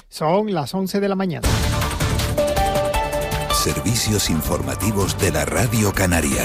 Son las 11 de la mañana. Servicios informativos de la Radio Canaria.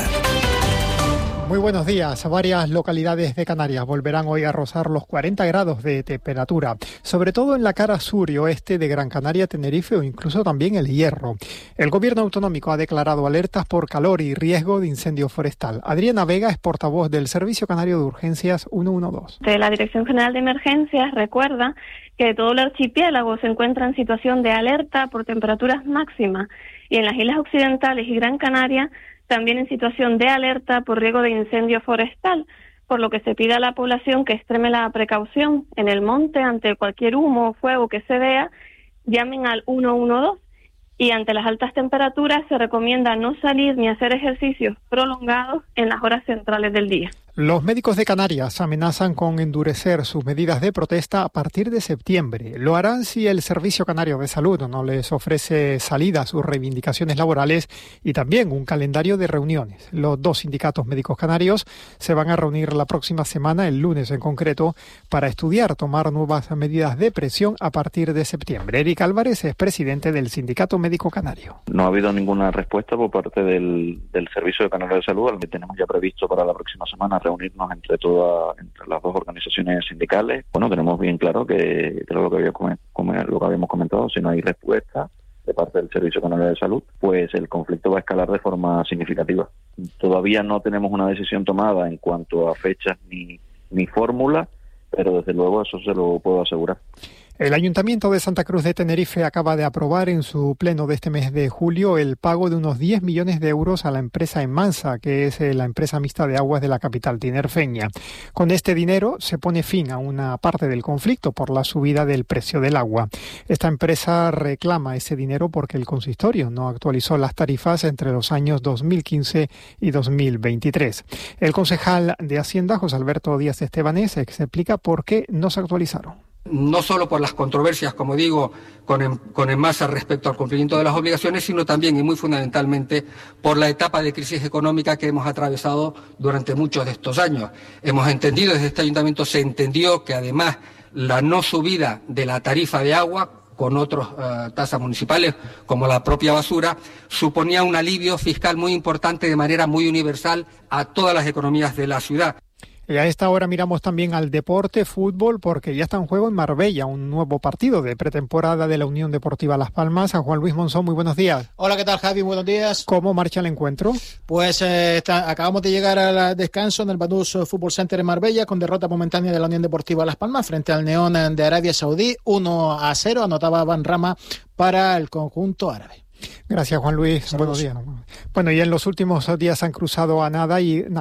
Muy buenos días. Varias localidades de Canarias volverán hoy a rozar los 40 grados de temperatura, sobre todo en la cara sur y oeste de Gran Canaria, Tenerife o incluso también El Hierro. El gobierno autonómico ha declarado alertas por calor y riesgo de incendio forestal. Adriana Vega es portavoz del Servicio Canario de Urgencias 112. De la Dirección General de Emergencias recuerda que todo el archipiélago se encuentra en situación de alerta por temperaturas máximas y en las Islas Occidentales y Gran Canaria también en situación de alerta por riesgo de incendio forestal, por lo que se pide a la población que extreme la precaución en el monte ante cualquier humo o fuego que se vea, llamen al 112 y ante las altas temperaturas se recomienda no salir ni hacer ejercicios prolongados en las horas centrales del día. Los médicos de Canarias amenazan con endurecer sus medidas de protesta a partir de septiembre. Lo harán si el Servicio Canario de Salud no les ofrece salida a sus reivindicaciones laborales y también un calendario de reuniones. Los dos sindicatos médicos canarios se van a reunir la próxima semana, el lunes en concreto, para estudiar tomar nuevas medidas de presión a partir de septiembre. Eric Álvarez es presidente del Sindicato Médico Canario. No ha habido ninguna respuesta por parte del Servicio Canario de Salud, al que tenemos ya previsto para la próxima semana reunirnos entre las dos organizaciones sindicales. Bueno, tenemos bien claro que lo que habíamos comentado, si no hay respuesta de parte del Servicio Canario de Salud, pues el conflicto va a escalar de forma significativa. Todavía no tenemos una decisión tomada en cuanto a fechas ni fórmula, pero desde luego eso se lo puedo asegurar. El Ayuntamiento de Santa Cruz de Tenerife acaba de aprobar en su pleno de este mes de julio el pago de unos 10 millones de euros a la empresa Emansa, que es la empresa mixta de aguas de la capital tinerfeña. Con este dinero se pone fin a una parte del conflicto por la subida del precio del agua. Esta empresa reclama ese dinero porque el consistorio no actualizó las tarifas entre los años 2015 y 2023. El concejal de Hacienda, José Alberto Díaz Estebanés, explica por qué no se actualizaron. No solo por las controversias, como digo, con Emansa respecto al cumplimiento de las obligaciones, sino también y muy fundamentalmente por la etapa de crisis económica que hemos atravesado durante muchos de estos años. Hemos entendido, desde este ayuntamiento se entendió que además la no subida de la tarifa de agua con otras tasas municipales, como la propia basura, suponía un alivio fiscal muy importante de manera muy universal a todas las economías de la ciudad. Y a esta hora miramos también al deporte, fútbol, porque ya está en juego en Marbella un nuevo partido de pretemporada de la Unión Deportiva Las Palmas. A Juan Luis Monzón, muy buenos días. Hola, ¿qué tal, Javi? Buenos días. ¿Cómo marcha el encuentro? Pues acabamos de llegar al descanso en el Banús Fútbol Center en Marbella con derrota momentánea de la Unión Deportiva Las Palmas frente al Neón de Arabia Saudí. 1-0, anotaba Van Rama para el conjunto árabe. Gracias, Juan Luis. Saludos. Buenos días. Bueno, y en los últimos días han cruzado a nado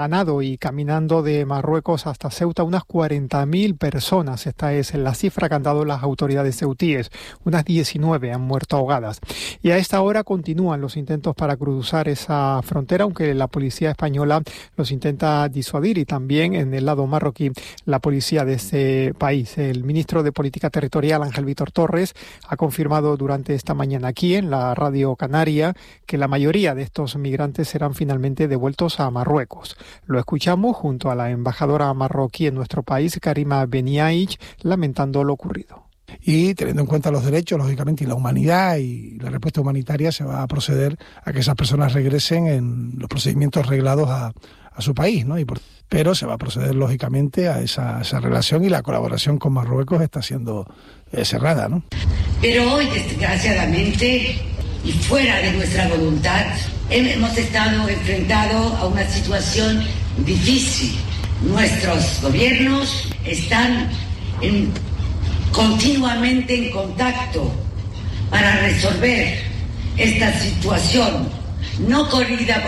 y caminando de Marruecos hasta Ceuta unas 40.000 personas. Esta es la cifra que han dado las autoridades ceutíes. Unas 19 han muerto ahogadas. Y a esta hora continúan los intentos para cruzar esa frontera, aunque la policía española los intenta disuadir y también en el lado marroquí la policía de ese país. El ministro de Política Territorial, Ángel Víctor Torres, ha confirmado durante esta mañana aquí en la radio Canaria que la mayoría de estos migrantes serán finalmente devueltos a Marruecos. Lo escuchamos junto a la embajadora marroquí en nuestro país, Karima Beniaich, lamentando lo ocurrido. Y teniendo en cuenta los derechos, lógicamente, y la humanidad y la respuesta humanitaria, se va a proceder a que esas personas regresen en los procedimientos reglados a su país, ¿no? Pero se va a proceder, lógicamente, a esa relación, y la colaboración con Marruecos está siendo cerrada, ¿no? Pero hoy, desgraciadamente, y fuera de nuestra voluntad, hemos estado enfrentados a una situación difícil. Nuestros gobiernos están continuamente en contacto para resolver esta situación no corrida